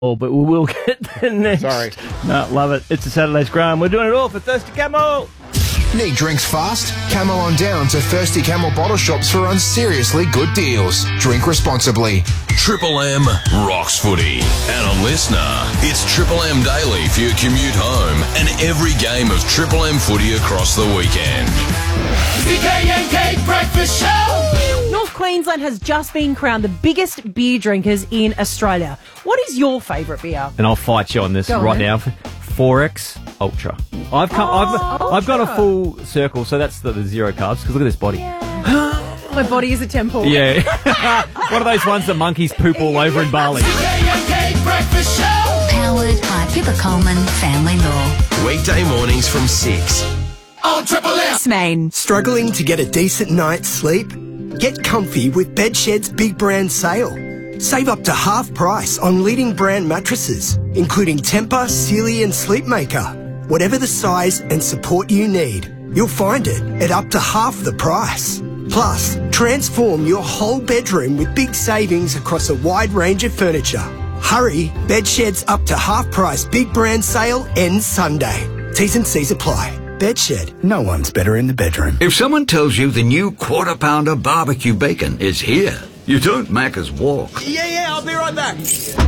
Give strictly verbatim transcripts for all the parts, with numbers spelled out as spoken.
Oh, but we will get there next. Sorry. No, love it. It's a Saturday Scrum. We're doing it all for Thirsty Camel. Need drinks fast? Camel on down to Thirsty Camel bottle shops for unseriously good deals. Drink responsibly. Triple M rocks footy. And a listener, it's Triple M Daily for your commute home and every game of Triple M footy across the weekend. The K N K Breakfast Show! North Queensland has just been crowned the biggest beer drinkers in Australia. What is your favourite beer? And I'll fight you on this Go right on. now. four X Ultra. I've come. Oh, I've, I've got a Ultra. full circle, so that's the, the zero carbs. Because look at this body. My body is a temple. Yeah. One of those ones that monkeys poop all over in Bali. The K N K Breakfast Show! Powered by Pippa Coleman Family Law. Weekday mornings from six. On Triple M! Main. Struggling to get a decent night's sleep? Get comfy with Bedshed's big brand sale. Save up to half price on leading brand mattresses, including Tempur, Sealy and Sleepmaker. Whatever the size and support you need, you'll find it at up to half the price. Plus, transform your whole bedroom with big savings across a wide range of furniture. Hurry, Bedshed's up to half price big brand sale ends Sunday. T's and C's apply. Bedshed, no one's better in the bedroom. If someone tells you the new quarter pounder barbecue bacon is here, you don't Macca's walk. Yeah, yeah, I'll be right back.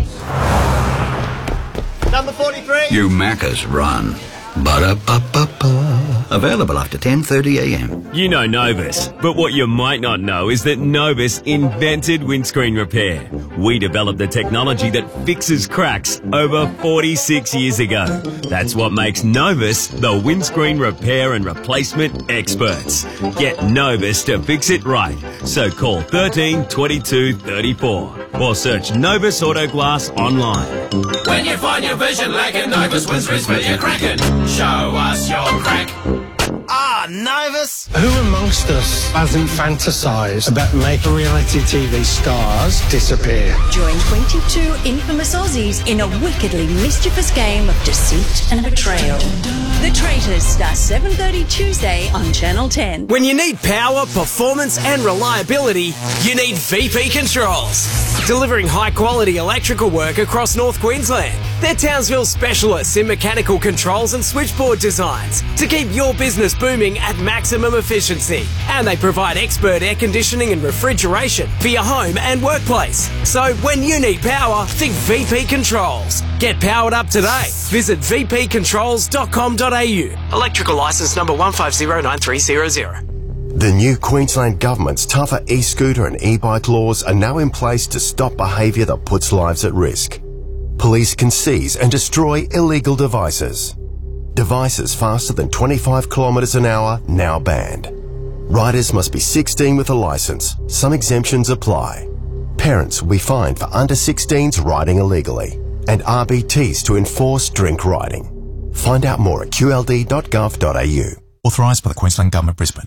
Number forty-three. You Macca's run. Ba-da-ba-ba-ba. Available after ten thirty a m. You know Novus, but what you might not know is that Novus invented windscreen repair. We developed the technology that fixes cracks over forty-six years ago. That's what makes Novus the windscreen repair and replacement experts. Get Novus to fix it right. So call thirteen twenty-two thirty-four or search Novus Auto Glass online. When you find your vision lacking, Novus whispers for you cracking. Show us your crack. Ah, Novus. Who amongst us hasn't fantasised about making reality T V stars disappear? Join twenty-two infamous Aussies in a wickedly mischievous game of deceit and betrayal. The Traitors starts seven thirty Tuesday on Channel ten. When you need power, performance and reliability, you need V P Controls. Delivering high-quality electrical work across North Queensland. They're Townsville specialists in mechanical controls and switchboard designs to keep your business booming at maximum efficiency. And they provide expert air conditioning and refrigeration for your home and workplace. So when you need power, think V P Controls. Get powered up today. Visit v p controls dot com dot a u. Electrical licence number one five zero nine three zero zero. The new Queensland Government's tougher e-scooter and e-bike laws are now in place to stop behaviour that puts lives at risk. Police can seize and destroy illegal devices. Devices faster than twenty-five kilometres an hour now banned. Riders must be sixteen with a licence. Some exemptions apply. Parents will be fined for under sixteens riding illegally, and R B Ts to enforce drink riding. Find out more at q l d dot gov dot a u. Authorised by the Queensland Government, Brisbane.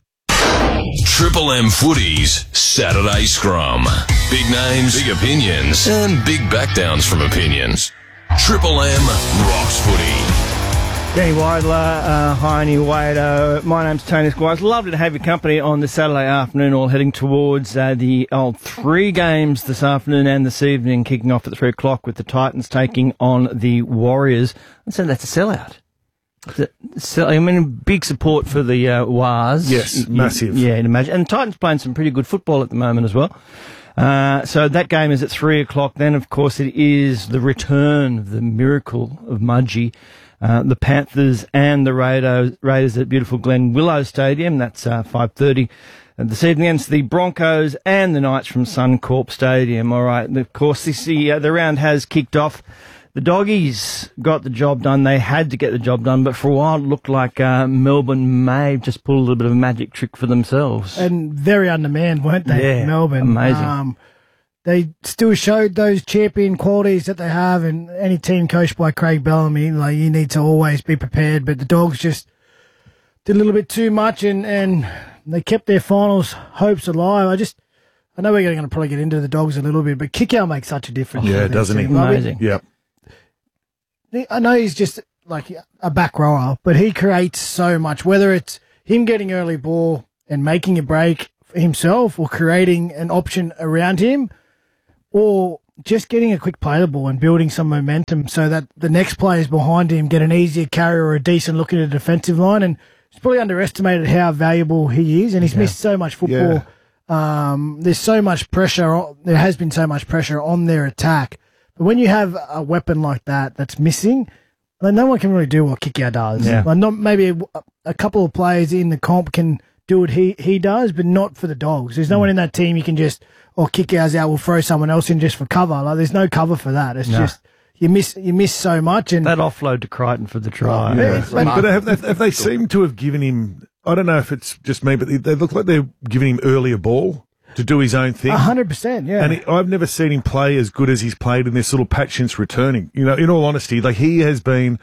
Triple M Footy's Saturday Scrum. Big names, big opinions, and big backdowns from opinions. Triple M rocks footy. Danny Weidler, uh, hi, Annie Wader. My name's Tony Squires. Lovely to have your company on this Saturday afternoon, all heading towards uh, the old three games this afternoon and this evening, kicking off at three o'clock with the Titans taking on the Warriors. And so that's a sellout. So, I mean, big support for the uh, Wars. Yes, You- massive. Yeah, you'd imagine. And the Titans playing some pretty good football at the moment as well. Uh, so that game is at three o'clock. Then, of course, it is the return of the miracle of Mudgee. Uh, the Panthers and the Raiders, Raiders at beautiful Glen Willow Stadium. That's uh, five thirty. And this evening against the Broncos and the Knights from Suncorp Stadium. All right. And of course, this, the, uh, the round has kicked off. The Doggies got the job done. They had to get the job done, but for a while it looked like uh, Melbourne may have just pulled a little bit of a magic trick for themselves. And very undermanned, weren't they, Yeah, Melbourne? amazing. Um, they still showed those champion qualities that they have, and any team coached by Craig Bellamy, like, you need to always be prepared. But the Dogs just did a little bit too much, and, and they kept their finals hopes alive. I just, I know we're going to probably get into the Dogs a little bit, but Kickout makes such a difference. Yeah, to their doesn't he? team. I mean, Amazing. Yep. I know he's just like a back rower, but he creates so much, whether it's him getting early ball and making a break for himself or creating an option around him, or just getting a quick play the ball and building some momentum so that the next players behind him get an easier carry or a decent look at the defensive line. And he's probably underestimated how valuable he is, and he's yeah. missed so much football. Yeah. Um, there's so much pressure. On, there has been so much pressure on their attack. But when you have a weapon like that that's missing, like, no one can really do what Kikau does. Yeah. Like, not maybe a, a couple of players in the comp can do what he, he does, but not for the Dogs. There's no mm. one in that team you can just, or Kikau's out, we'll throw someone else in just for cover. Like, there's no cover for that. It's no. just you miss you miss so much. And that offload to Crichton for the try. Yeah. Yeah. But, but have, have they seem to have given him? I don't know if it's just me, but they, they look like they're giving him earlier ball to do his own thing. A hundred percent, yeah. And he, I've never seen him play as good as he's played in this little patch since returning. You know, in all honesty, like he has been,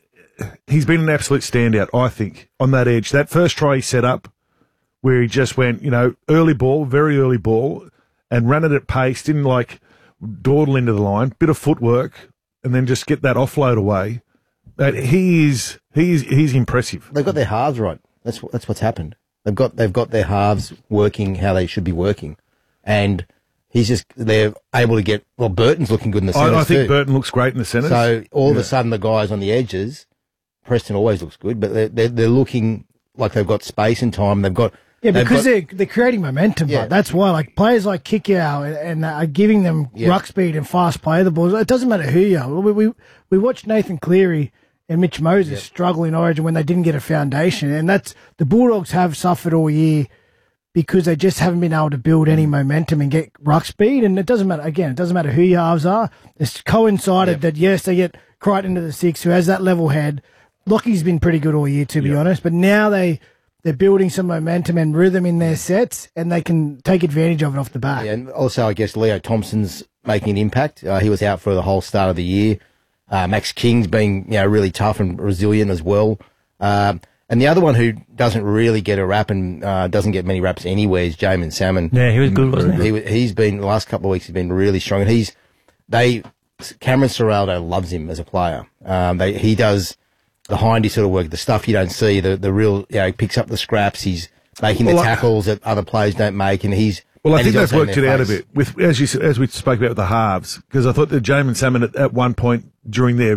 he's been an absolute standout, I think, on that edge. That first try he set up, where he just went, you know, early ball, very early ball, and ran it at pace, didn't like dawdle into the line, bit of footwork, and then just get that offload away. But he is, he's, he's impressive. They've got their halves right. That's that's what's happened. They've got they've got their halves working how they should be working, and he's just they're able to get. Well, Burton's looking good in the centres I, I think too. Burton looks great in the centres. So all yeah. of a sudden, the guys on the edges, Preston always looks good, but they're they're, they're looking like they've got space and time. They've got yeah because got, they're they're creating momentum. Yeah. But that's why like players like Kikau and, and are giving them yeah. ruck speed and fast play the balls. It doesn't matter who you are. We we, we watched Nathan Cleary and Mitch Moses yep. struggle in Origin when they didn't get a foundation. And that's the Bulldogs have suffered all year because they just haven't been able to build any momentum and get ruck speed. And it doesn't matter, again, it doesn't matter who your halves are. It's coincided yep. that, yes, they get Crichton into the six, who has that level head. Lockie's been pretty good all year, to be yep. honest. But now they, they're building some momentum and rhythm in their sets, and they can take advantage of it off the back. Yeah, and also, I guess, Leo Thompson's making an impact. Uh, he was out for the whole start of the year. Uh, Max King's being, you know, really tough and resilient as well. Um, and the other one who doesn't really get a rap and uh, doesn't get many raps anywhere is Jamin Salmon. Yeah, he was good, wasn't he? he? He's been, the last couple of weeks, he's been really strong. And he's, they, Cameron Ciraldo loves him as a player. Um, they, he does the hindy sort of work, the stuff you don't see, the, the real, you know, he picks up the scraps, he's making well, the tackles I, that other players don't make, and he's, Well, I and think that's worked it out a face. bit with as you as we spoke about with the halves, because I thought that Jamin Salmon at, at one point during their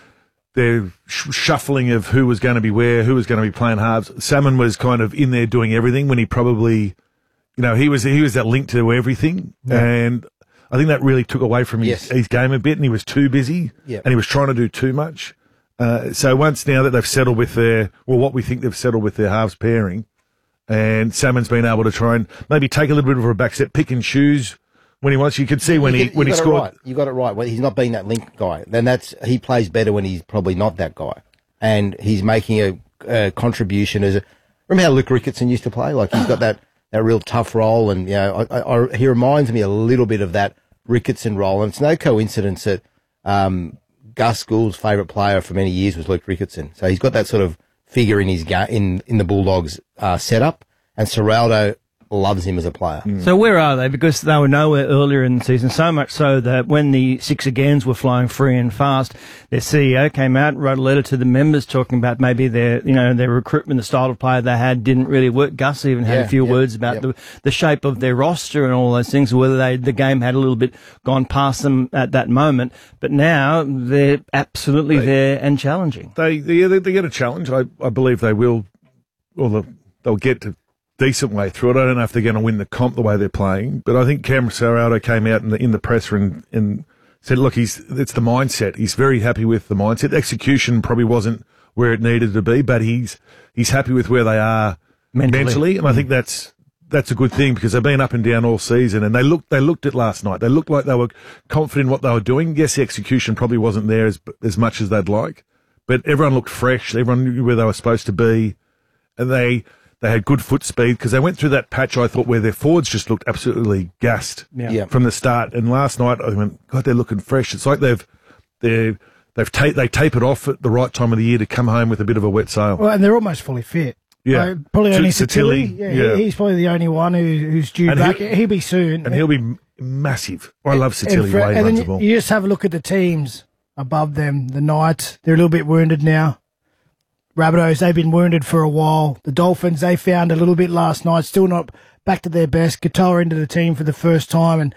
their sh- shuffling of who was going to be where, who was going to be playing halves, Salmon was kind of in there doing everything when he probably, you know, he was he was that link to everything, yeah. and I think that really took away from his, yes. his game a bit, and he was too busy, yeah. and he was trying to do too much. Uh, so once now that they've settled with their, well, what we think they've settled with their halves pairing. And Salmon's been able to try and maybe take a little bit of a back step, pick and choose when he wants. You could see when you he get, when he scored. Right. You got it right. Well, he's not being that link guy. Then that's he plays better when he's probably not that guy, and he's making a, a contribution as a. Remember how Luke Ricketson used to play? Like he's got that, that real tough role, and you know I, I, he reminds me a little bit of that Ricketson role. And it's no coincidence that um, Gus Gould's favourite player for many years was Luke Ricketson. So he's got that sort of figure in his ga- in in the Bulldogs uh, setup. And Ciraldo loves him as a player. Mm. So where are they? Because they were nowhere earlier in the season, so much so that when the six agains were flying free and fast, their C E O came out and wrote a letter to the members talking about maybe their, you know, their recruitment, the style of player they had didn't really work. Gus even had yeah, a few yeah, words about yeah. the the shape of their roster and all those things, whether they the game had a little bit gone past them at that moment. But now they're absolutely they, there and challenging. They, they, they get a challenge. I, I believe they will, or they'll, they'll get to decent way through it. I don't know if they're going to win the comp the way they're playing, but I think Cameron Ciraldo came out in the in the presser and, and said, "Look, he's it's the mindset. He's very happy with the mindset. Execution probably wasn't where it needed to be, but he's he's happy with where they are mentally, mentally and I think that's that's a good thing because they've been up and down all season, and they looked they looked it last night. They looked like they were confident in what they were doing. Yes, the execution probably wasn't there as as much as they'd like, but everyone looked fresh. Everyone knew where they were supposed to be, and they." They had good foot speed because they went through that patch, I thought, where their forwards just looked absolutely gassed yeah. Yeah. from the start. And last night, I went, God, they're looking fresh. It's like they've they've they've ta- they tapered off at the right time of the year to come home with a bit of a wet sail. Well, and they're almost fully fit. Yeah, like, probably only Satilli. Satilli. Yeah, yeah. he's probably the only one who, who's due and back. He'll, he'll be soon, and he'll be massive. I love Satilli. For, way he and runs then the ball. You just have a look at the teams above them. The Knights, they're a little bit wounded now. Rabbitohs, they've been wounded for a while. The Dolphins, they found a little bit last night, still not back to their best. Katoa into the team for the first time, and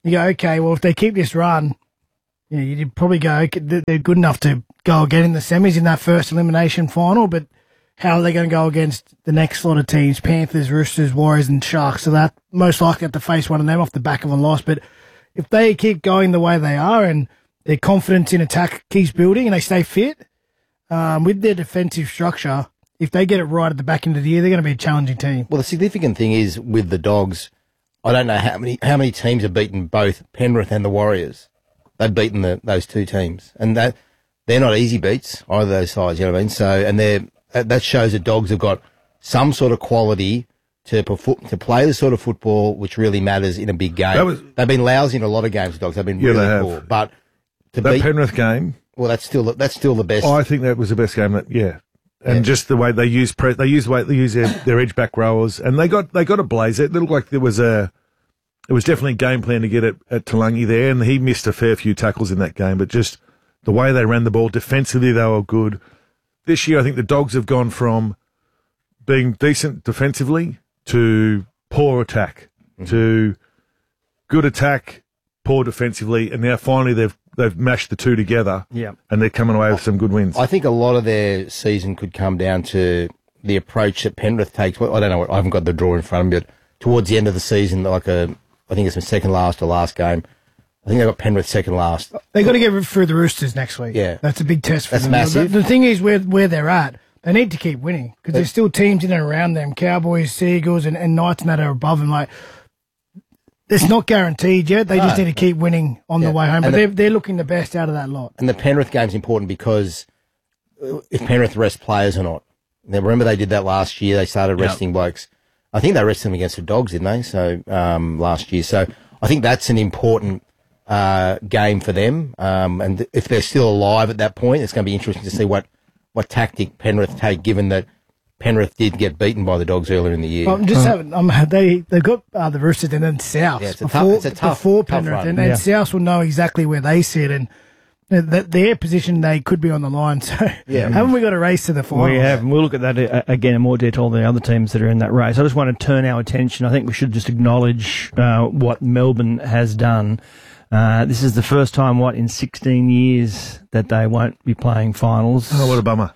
You go, okay, well, if they keep this run, you know, you'd probably go, okay, they're good enough to go again in the semis in that first elimination final, but how are they going to go against the next lot of teams, Panthers, Roosters, Warriors and Sharks? So that most likely have to face one of them off the back of a loss. But if they keep going the way they are and their confidence in attack keeps building and they stay fit, um, with their defensive structure, if they get it right at the back end of the year, they're going to be a challenging team. Well, the significant thing is with the Dogs, I don't know how many how many teams have beaten both Penrith and the Warriors. They've beaten the, those two teams, and that they're not easy beats either of those sides. You know what I mean? So, and they're that shows that Dogs have got some sort of quality to perfor- to play the sort of football which really matters in a big game. Was, They've been lousy in a lot of games. Dogs. They've been yeah, really they have. poor, but to that beat Penrith game. Well, that's still that's still the best. I think that was the best game. That yeah. And yeah. just the way they use pre- they use the way they use their, their edge back rowers, and they got they got a blaze. It looked like there was a it was definitely a game plan to get it at Talangi there, and he missed a fair few tackles in that game. But just the way they ran the ball defensively, they were good. This year, I think the Dogs have gone from being decent defensively to poor attack mm-hmm. to good attack, poor defensively, and now finally they've they've mashed the two together. Yeah, and they're coming away with some good wins. I think a lot of their season could come down to the approach that Penrith takes. Well, I don't know. I haven't got the draw in front of me, but towards the end of the season, like a, I think it's the second last or last game. I think they got Penrith second last. They got to get through the Roosters next week. Yeah, that's a big test for that's them. Massive. The, the thing is, where where they're at, they need to keep winning because there's still teams in and around them: Cowboys, Seagulls, and, and Knights and that are above them. Like, it's not guaranteed yet. They just no. need to keep winning on yeah. the way home. But the, they're they're looking the best out of that lot. And the Penrith game's important because if Penrith rest players or not. Now, remember they did that last year. They started resting yep. blokes. I think they rested them against the Dogs, didn't they? So um, last year. So I think that's an important uh, game for them. Um, and th- if they're still alive at that point, it's going to be interesting to see what, what tactic Penrith take, given that Penrith did get beaten by the Dogs earlier in the year. I'm just having, um, they they've got uh, the Roosters and then South yeah, it's a before, tough, it's a tough, before tough Penrith, run. and, and Yeah. South will know exactly where they sit and that their position they could be on the line. So Yeah. haven't we got a race to the final? We have, and we'll look at that uh, again in more detail than the other teams that are in that race. I just want to turn our attention. I think we should just acknowledge uh, what Melbourne has done. Uh, this is the first time, what, in sixteen years that they won't be playing finals. Oh, what a bummer.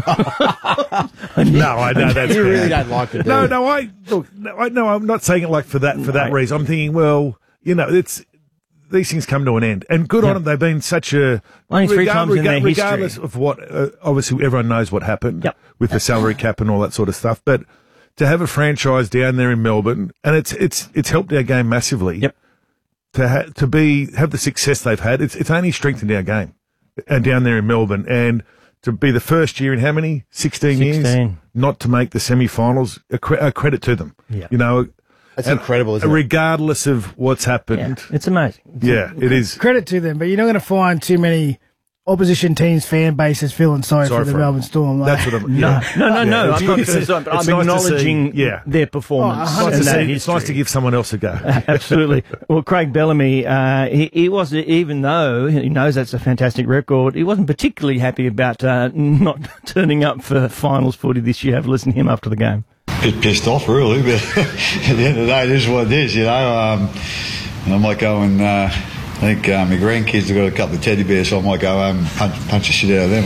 no, I know that's You bad. really don't like it, do No, you? no, I look. No, I, no, I'm not saying it like for that for that No. reason. I'm thinking, well, you know, it's these things come to an end, and good Yeah. on them. They've been such a Only three times in their regardless history. of what. Uh, obviously, everyone knows what happened Yep. with the salary cap and all that sort of stuff, but to have a franchise down there in Melbourne, and it's it's it's helped our game massively. Yep. To ha- to be have the success they've had, it's it's only strengthened our game, and down there in Melbourne, and to be the first year in how many sixteen, years sixteen. not to make the semi-finals, a, cre- a credit to them. Yeah. You know, That's and incredible, isn't it? regardless of what's Yeah, happened. it's amazing. Yeah, it is. Credit to them, but you're not going to find too many opposition teams' fan bases feeling sorry, Sorry for the for 'em. Melbourne Storm. Like, That's what I'm. No, Yeah. no, no, no. Yeah, I'm it's not good to saying see- sorry, but it's I'm nice to acknowledging see- yeah. their performance. Oh, It's nice, and to their see, it's nice history. to give someone else a go. Absolutely. Well, Craig Bellamy, uh, he, he was, even though he knows that's a fantastic record, he wasn't particularly happy about uh, not turning up for finals footy this year. Have a listen to him after the game. Bit pissed off, really, but at the end of the day, this is what it is, you know. Um, and I might go and uh, I think uh, my grandkids have got a couple of teddy bears, so I might go home and punch, punch the shit out of them.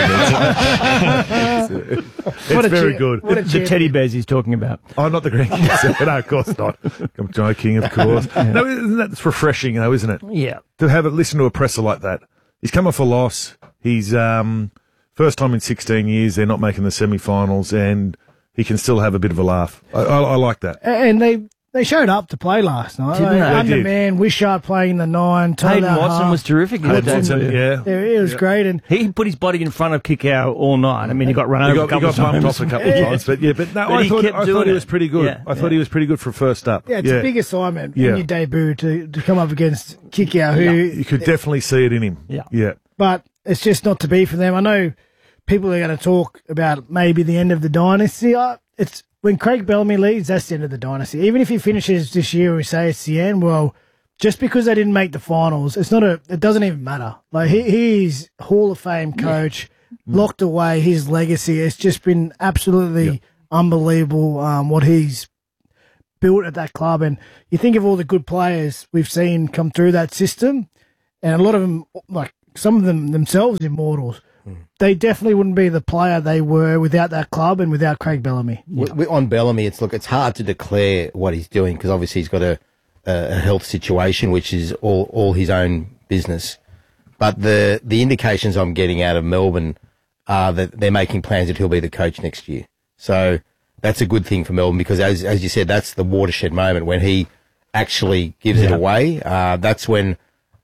I don't know. But, uh, It's What a very cha- good. what a The champion. teddy bears he's talking about. Oh, not the grandkids. No, of course not. I'm joking, of course. No, isn't that it's refreshing, though, isn't it? Yeah. To have it listen to a presser like that. He's come off a loss. He's um, first time in sixteen years they're not making the semi-finals, and he can still have a bit of a laugh. I, I, I like that. and they they showed up to play last night. Didn't Like, they? Under They did. man, Wishart playing the nine. Hayden Todd Watson half. was terrific. in Hayden that Watson, debut. yeah. Yeah, it was great, and He put his body in front of Kickout all night. I mean, he got run He over got, a he couple got of bumped times. off a couple of Yeah. times, but yeah, but no, But I he thought, kept I doing thought he it. was pretty good. Yeah, I thought yeah. he was pretty good for first up. yeah, it's a big assignment Yeah. in your debut to, to come up against Kickout, who You could definitely see it in him. Yeah. Yeah. but it's just not to be for them. I know people are going to talk about maybe the end of the dynasty. I- It's when Craig Bellamy leaves, that's the end of the dynasty. Even if he finishes this year, we say it's the end. Well, just because they didn't make the finals, it's not a. It doesn't even matter. Like he, he's Hall of Fame coach, locked away. His legacy. It's just been absolutely unbelievable. Um, what he's built at that club. And you think of all the good players we've seen come through that system, and a lot of them, like some of them themselves, immortals. Mm. They definitely wouldn't be the player they were without that club and without Craig Bellamy. Yeah. We, on Bellamy, it's look, it's hard to declare what he's doing because obviously he's got a, a health situation, which is all, all his own business. But the, the indications I'm getting out of Melbourne are that they're making plans that he'll be the coach next year. So that's a good thing for Melbourne because, as as you said, that's the watershed moment when he actually gives yeah. it away. Uh, that's when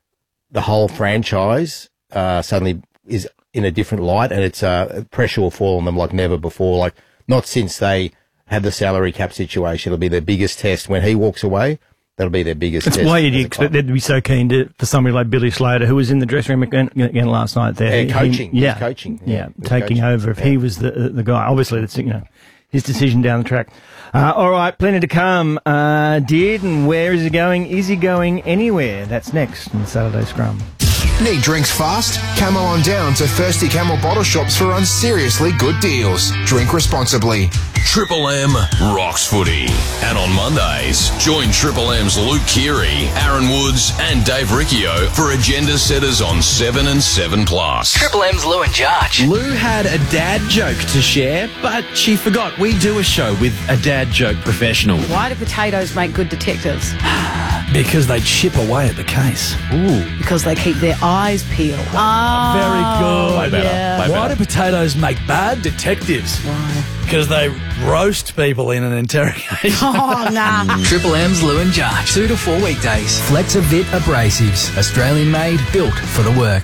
the whole franchise uh, suddenly is in a different light, and it's uh, pressure will fall on them like never before. Like not since they had the salary cap situation. It'll be their biggest test when he walks away. That'll be their biggest That's test. That's why you'd expect them to be so keen to, for somebody like Billy Slater, who was in the dressing room again, again last night there. Yeah, coaching. He, yeah, He's coaching. Yeah, yeah taking coaching. over. If yeah. he was the the guy, obviously that's, you know, his decision down the track. Uh, all right, plenty to come. Uh, did and where is he going? Is he going anywhere? That's next in Saturday Scrum. Need drinks fast? Camel on down to Thirsty Camel bottle shops for unseriously good deals. Drink responsibly. Triple M rocks footy. And on Mondays, join Triple M's Luke Keary, Aaron Woods and Dave Riccio for agenda setters on seven and seven plus. Triple M's Lou and Jarge. Lou had a dad joke to share, but she forgot we do a show with a dad joke professional. Why do potatoes make good detectives? Because they chip away at the case. Ooh. Because they keep their eyes peeled. Ah, very good. Way better. Yeah. Way Why better. do potatoes make bad detectives? Why? Because they roast people in an interrogation. Oh, nah. Triple M's Lou and Jarge. Two to four weekdays. Flexavit Abrasives. Australian made, built for the work.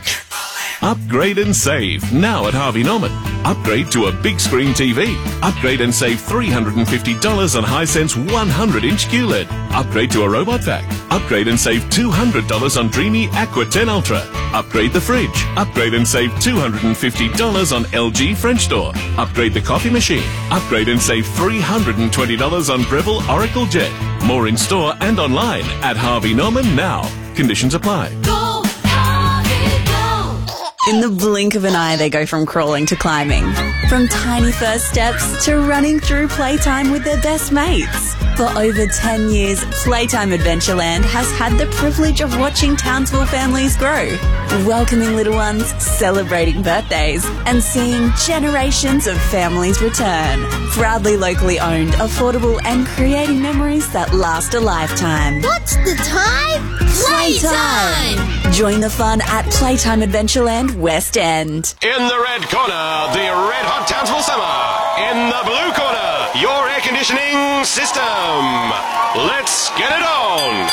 Upgrade and save now at Harvey Norman. Upgrade to a big screen T V. Upgrade and save three hundred fifty dollars on Hisense one hundred inch Q L E D. Upgrade to a robot vac. Upgrade and save two hundred dollars on Dreamy Aqua ten Ultra. Upgrade the fridge. Upgrade and save two hundred fifty dollars on L G French door. Upgrade the coffee machine. Upgrade and save three hundred twenty dollars on Breville Oracle Jet. More in store and online at Harvey Norman now. Conditions apply. Go, Harvey, go. In the blink of an eye, they go from crawling to climbing. From tiny first steps to running through playtime with their best mates. For over ten years, Playtime Adventureland has had the privilege of watching Townsville families grow, welcoming little ones, celebrating birthdays, and seeing generations of families return. Proudly locally owned, affordable, and creating memories that last a lifetime. What's the time? Playtime! Join the fun at Playtime Adventureland West End. In the red corner, the Red Hot Townsville Summer. In the blue corner, your air conditioning system. Let's get it on.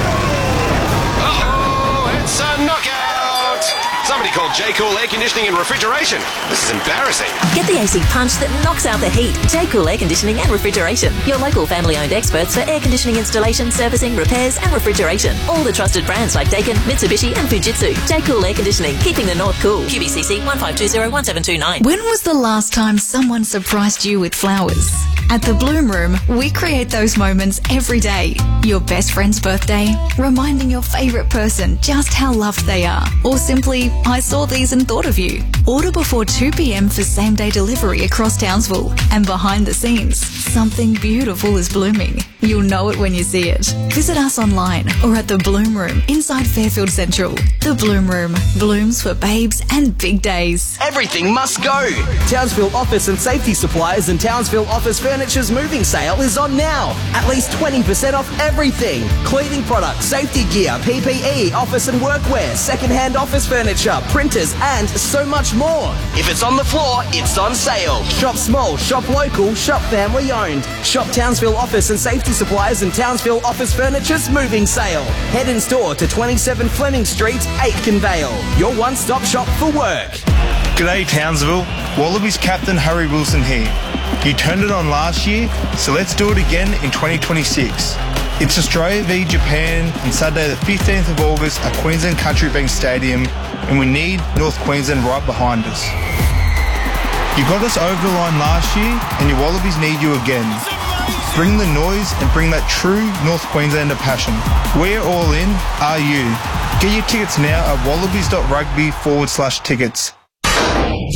Uh-oh, it's a knockout. Somebody called J. Cool Air Conditioning and Refrigeration. This is embarrassing. Get the A C punch that knocks out the heat. J. Cool Air Conditioning and Refrigeration. Your local family-owned experts for air conditioning installation, servicing, repairs and refrigeration. All the trusted brands like Daikin, Mitsubishi and Fujitsu. J. Cool Air Conditioning, keeping the north cool. Q B C C one five two zero one seven two nine. When was the last time someone surprised you with flowers? At the Bloom Room, we create those moments every day. Your best friend's birthday, reminding your favourite person just how loved they are, or simply, I saw these and thought of you. Order before two p.m. for same-day delivery across Townsville. And behind the scenes, something beautiful is blooming. You'll know it when you see it. Visit us online or at the Bloom Room inside Fairfield Central. The Bloom Room blooms for babes and big days. Everything must go. Townsville Office and Safety Supplies and Townsville Office Furniture's moving sale is on now. At least twenty percent off everything. Cleaning products, safety gear, P P E, office and workwear, second-hand office furniture, printers, and so much more. If it's on the floor, it's on sale. Shop small, shop local, shop family owned. Shop Townsville Office and Safety Supplies and Townsville Office Furniture's moving sale. Head in store to twenty-seven Fleming Street, Aitken Vale. Your one-stop shop for work. G'day Townsville, Wallabies captain Harry Wilson here. You turned it on last year, so let's do it again in twenty twenty-six. It's Australia v Japan on Saturday the fifteenth of August at Queensland Country Bank Stadium, and we need North Queensland right behind us. You got us over the line last year, and your Wallabies need you again. Bring the noise and bring that true North Queenslander passion. We're all in, are you? Get your tickets now at wallabies.rugby forward slash tickets.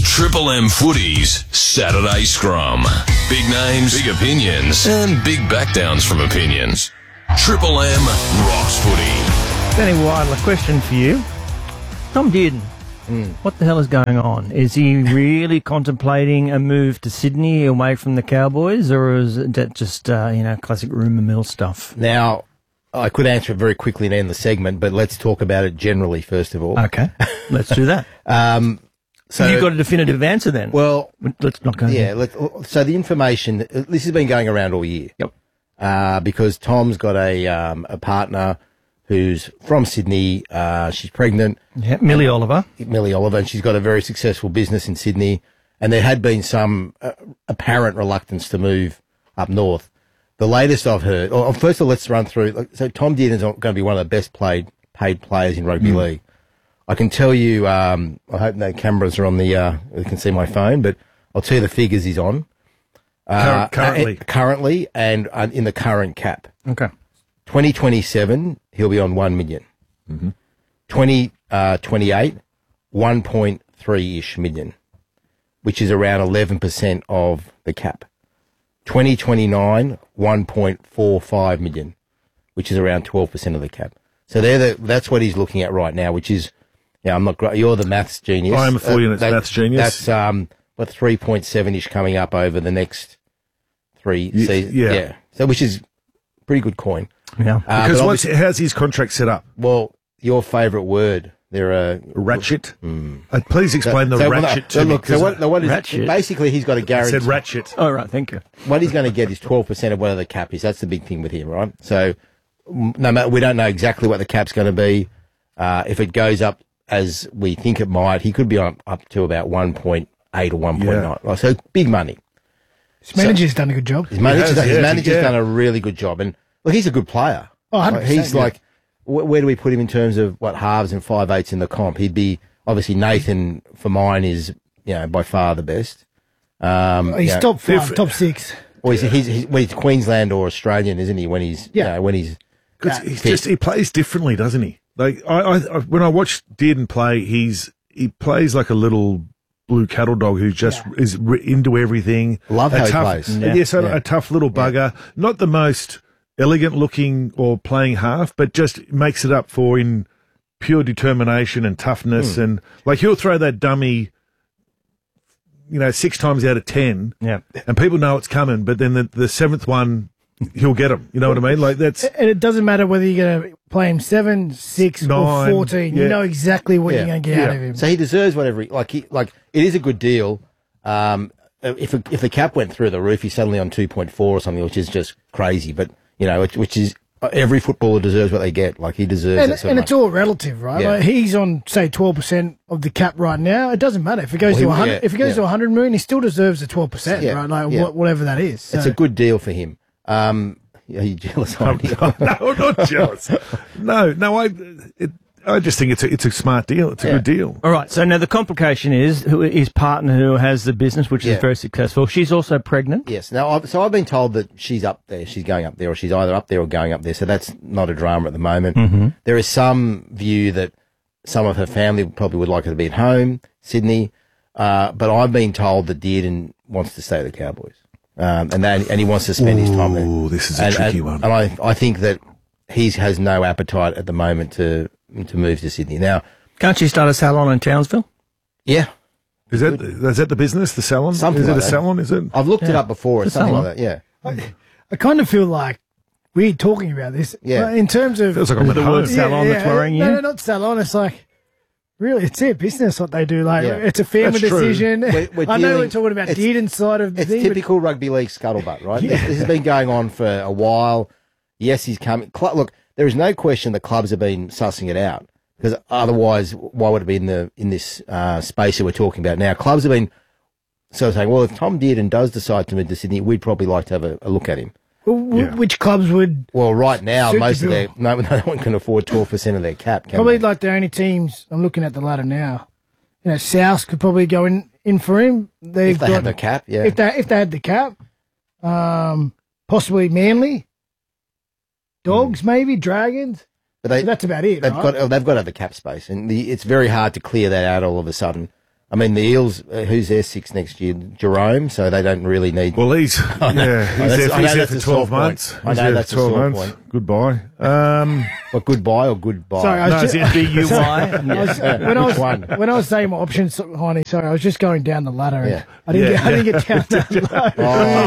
Triple M Footy's Saturday Scrum. Big names, big opinions, and big backdowns from opinions. Triple M rocks footy. Danny Wilder, question for you. Tom Dearden, mm. what the hell is going on? Is he really contemplating a move to Sydney away from the Cowboys, or is that just, uh, you know, classic rumour mill stuff? Now, I could answer it very quickly and end the segment, but let's talk about it generally first of all. Okay, let's do that. um, so you've got a definitive answer then? Well, let's not go Yeah, there. let, so the information, this has been going around all year. Yep. Uh, because Tom's got a um, a partner who's from Sydney. Uh, she's pregnant. Yeah, Millie Oliver. Millie Oliver, and she's got a very successful business in Sydney. And there had been some uh, apparent reluctance to move up north. The latest I've heard, or first of all, let's run through. So Tom Dearden's going to be one of the best played paid players in rugby Mm. league. I can tell you. Um, I hope no cameras are on the. Uh, you can see my phone, but I'll tell you the figures he's on. Uh, Current- currently. uh, currently, and uh, in the current cap. Okay. twenty twenty-seven, he'll be on one million. Mm-hmm. twenty twenty-eight, one point three ish million, which is around eleven percent of the cap. twenty twenty-nine, one point four five million, which is around twelve percent of the cap. So they're the, that's what he's looking at right now, which is, yeah, I'm not great. You're the maths genius. I am a full units that- maths genius. That's, um, what, three point seven ish coming up over the next three Ye- seasons. yeah. So, which is pretty good coin. Yeah. Uh, because but what's, obviously- how's his contract set up? Well, your favourite word. They're a ratchet. Mm. Uh, please explain the So- so, ratchet no, to so me. Look, so what, no, what is, Ratchet. basically he's got a I guarantee. said ratchet. Oh, right, thank you. What he's going to get is twelve percent of whatever the cap is. That's the big thing with him, right? So, mm, no matter, we don't know exactly what the cap's going to be. Uh, if it goes up as we think it might, he could be on up to about one point eight or one point nine. Yeah. So big money. His manager's done a good job. His manager's, He has, his yeah, manager's yeah. done a really good job. And look, he's a good player. Oh, one hundred percent, He's yeah. like, wh- where do we put him in terms of what halves and five eighths in the comp? He'd be, obviously, Nathan, for mine, is, you know, by far the best. Um, He's you know, top five, top six. Well, he's, he's, he's, well, he's Queensland or Australian, isn't he? When he's, yeah, you know, when he's, Because he's just he plays differently, doesn't he? Like I, I, I when I watch Dearden play, he's he plays like a little blue cattle dog who just is re- into everything. Love a how he tough, plays. Yeah, Yeah, so yeah. a tough little bugger. Not the most elegant looking or playing half, but just makes it up for in pure determination and toughness. Mm. And like he'll throw that dummy, you know, six times out of ten. Yeah, and people know it's coming, but then the, the seventh one, he'll get him. You know what I mean? Like that's. And it doesn't matter whether you're going to play him seven, six, Nine, or fourteen. You yeah. know exactly what Yeah. you're going to get Yeah. out of him. So he deserves whatever. He, like he, like it is a good deal. Um, if a, if the cap went through the roof, he's suddenly on two point four or something, which is just crazy. But you know, which, which is every footballer deserves what they get. Like he deserves And, it. So and much. it's all relative, right? Yeah. Like he's on, say, twelve percent of the cap right now. It doesn't matter. If it goes Well, he- to one hundred, yeah, if it goes yeah. to one hundred million, he still deserves the twelve percent, Yeah, right? Like yeah. wha- whatever that is. So. It's a good deal for him. Um, are you jealous? I'm, no, I'm not jealous. No, no, I, it, I just think it's a, it's a smart deal. It's a Yeah. good deal. All right. So now the complication is who, his partner who has the business, which Yeah. is very successful. She's also pregnant. Yes. Now, I've, so I've been told that she's up there. She's going up there, or she's either up there or going up there. So that's not a drama at the moment. Mhm. There is some view that some of her family probably would like her to be at home, Sydney. Uh, but I've been told that Dearden wants to stay at the Cowboys, um, and then and he wants to spend his time there. Ooh, this is a and, tricky and, one. And I I think that he has no appetite at the moment to to move to Sydney. Now, Can't she start a salon in Townsville? yeah. Is that is that the business? The salon? Something is it like a that. salon? Is it? I've looked it Yeah. up before. It's It's a something salon. like that. Yeah. I kind of feel like weird talking about this. Yeah. Like, in terms of Feels like I'm Is at the home. word salon that's worrying no, you? No, not salon. It's like, really, it's their business what they do. Like, Yeah. it's a family That's true. decision. We're- we're I know dealing- we're talking about it's- Dearden's side of the It's thing, but typical rugby league scuttlebutt, right? This, this has been going on for a while. Yes, he's coming. Cl- look, there is no question the clubs have been sussing it out, because otherwise, why would it be in the in this uh, space that we're talking about now? Clubs have been sort of saying, well, if Tom Dearden does decide to move to Sydney, we'd probably like to have a, a look at him. w- w- Yeah. which clubs would Well, right now, Suit the most of their bill. no, no one can afford twelve percent of their cap. Can probably they? like the only teams. I'm looking at the ladder now. You know, South could probably go in, in for him. They've if they got had the cap, yeah. if they if they had the cap, um, possibly Manly, Dogs, maybe Dragons. but they, So that's about it. They've right? got oh, they've got to have the cap space, and the, it's very hard to clear that out all of a sudden. I mean, the Eels, uh, who's their six next year? Jerome, so they don't really need... Well, he's, yeah, he's I know there, that's- he's I know there that's for a twelve sore months. point. I He's know there that's for a twelve sore months. point. Goodbye. Um, What, goodbye or goodbye? Sorry, I was No, just, it's B U Y. I was- when, I was, when I was saying my options, Heine, sorry, I was just going down the ladder. and Yeah. I didn't Yeah. get, I didn't get down that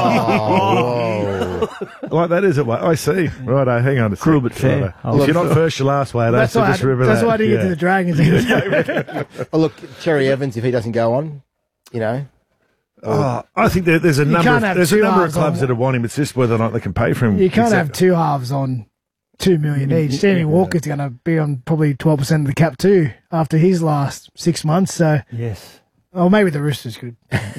low. Oh, like that is it. I see. Righto, hang on a second. Cruel but fair. If you're not first, you're last, way. That's So why, I, just remember that's that. why I didn't yeah. get to the Dragons. oh, look, Cherry Evans, if he doesn't go on, you know... Oh, I think there, there's a You number can't of, have there's a two number of halves clubs on- that want him. It's just whether or not they can pay for him. You can't Except- have two halves on two million each. Sammy Walker's going to be on probably twelve percent of the cap too after his last six months. So, Yes. oh, maybe the Roosters could.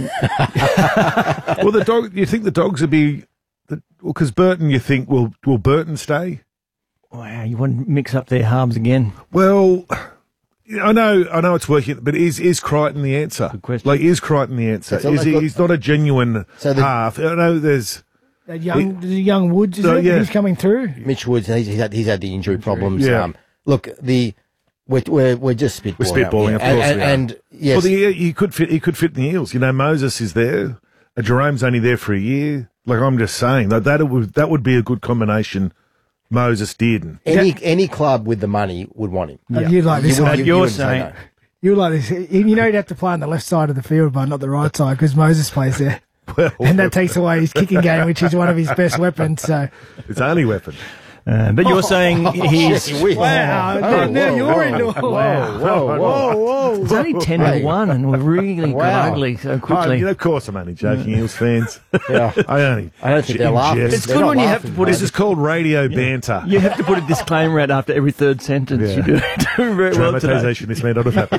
Well, the dog. You think the dogs would be? The, well, because Burton, you think will will Burton stay? Wow, you want to mix up their halves again? Well, I know, I know it's working, but is is Crichton the answer? Good question. Like, is Crichton the answer? It's not Is like he? got- He's not a genuine So the- half. I know there's. That young, the young Woods, is No, it? yeah. He's coming through. Mitch Woods, he's, he's, had, he's had the injury problems. Yeah. Um, look, the we're, we're, we're just spitballing. We're spitballing, of here. course. And, we and, are. and yes, well, the, he could fit. He could fit in the Eels. You know, Moses is there. Uh, Jerome's only there for a year. Like, I'm just saying that that would that would be a good combination. Moses did. any any club with the money would want him. Uh, You'd like this You one. wouldn't- you You're wouldn't say saying- no. You like this. You know you'd have to play on the left side of the field, but not the right side because Moses plays there. Well, And that takes away his kicking game, which is one of his best weapons. So, it's only weapon. Uh, but you're saying he's Yes, we- wow, Oh, now, now whoa, you're whoa, into whoa, whoa, whoa, whoa, whoa. it's only ten Hey. to one, and we're really Wow. got ugly so Oh, quickly. you know, of course, I'm only joking, Eels fans. Yeah. I only. I don't think they're in laughing. jest. It's They're good not when you have to laughing, put mate. This is called radio banter. You have to put a disclaimer out after every third sentence. Yeah. You do, do very well today. Dramatisation. This may not have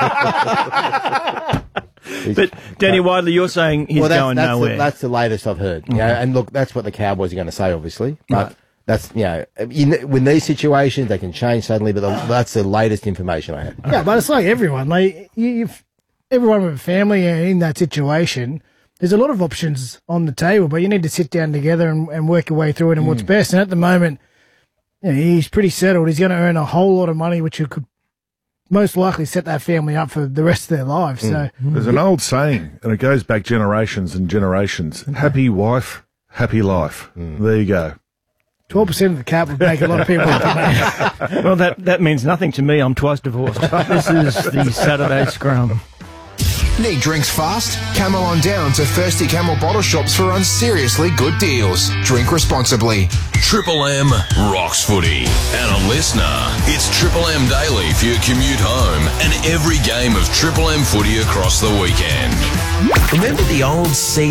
happened. But Danny Widley, you're saying he's well, that's, going that's nowhere. The, that's the latest I've heard. You know, and look, that's what the Cowboys are going to say, obviously. But that's, you know, in, when these situations, they can change suddenly, but the, that's the latest information I have. Yeah, but it's like everyone. Like you, you've, everyone with a family in that situation, there's a lot of options on the table, but you need to sit down together and, and work your way through it and what's best. And at the moment, you know, he's pretty settled. He's going to earn a whole lot of money, which could most likely set that family up for the rest of their lives. So There's an old saying, and it goes back generations and generations. Happy wife, happy life. There you go. twelve percent of the cap would make a lot of people happy. Well, that, that means nothing to me. I'm twice divorced. This is the Saturday Scrum. Need drinks fast? Camel on down to Thirsty Camel bottle shops for unseriously good deals. Drink responsibly. Triple M rocks footy. And a listener, it's Triple M Daily for your commute home and every game of Triple M footy across the weekend. Remember the old C